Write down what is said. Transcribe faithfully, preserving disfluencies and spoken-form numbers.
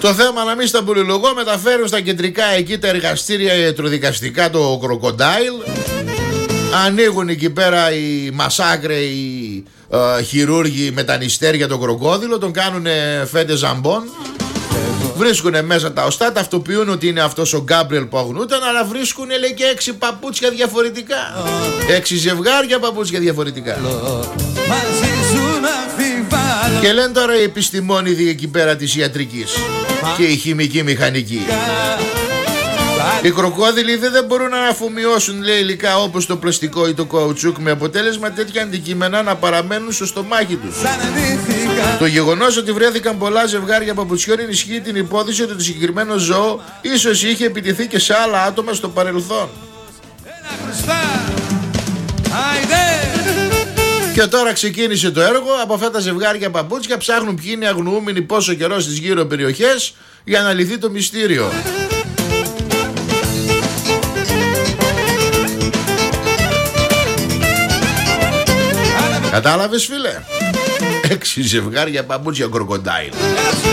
Το θέμα να μην στα πολυλογώ, μεταφέρουν στα κεντρικά εκεί τα εργαστήρια ιατροδικαστικά το κροκοντάιλ. Ανοίγουν εκεί πέρα οι μασάκρε, οι ε, χειρούργοι με τα νηστέρια το κροκόδιλο. Τον κάνουν φέντε ζαμπόν. Βρίσκουν μέσα τα οστά, ταυτοποιούν ότι είναι αυτός ο Γκάμπριελ που αγνούταν, αλλά βρίσκουν λέει και έξι παπούτσια διαφορετικά. Έξι ζευγάρια παπούτσια διαφορετικά. Και λένε τώρα οι επιστημόνιδοι εκεί πέρα της ιατρικής και η χημική μηχανική, οι κροκόδιλοι δεν, δεν μπορούν να αφομοιώσουν λέει υλικά όπως το πλαστικό ή το καουτσούκ, με αποτέλεσμα τέτοια αντικείμενα να παραμένουν στο στομάχι τους. Το γεγονός ότι βρέθηκαν πολλά ζευγάρια παπουτσιών ενισχύει την υπόθεση ότι το συγκεκριμένο ζώο ίσως είχε επιτεθεί και σε άλλα άτομα στο παρελθόν. Και τώρα ξεκίνησε το έργο. Από αυτά τα ζευγάρια παπούτσια ψάχνουν ποιοι είναι αγνοούμενοι πόσο καιρό στις γύρω περιοχές για να λυθεί το μυστήριο. Κατάλαβες φίλε? Έξι ζευγάρια παπούτσια κροκοντάιλ.